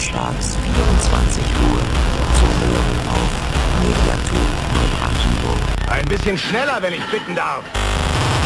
samstags 24 Uhr zu hören auf Mediathek Neubrandenburg. Ein bisschen schneller, wenn ich bitten darf.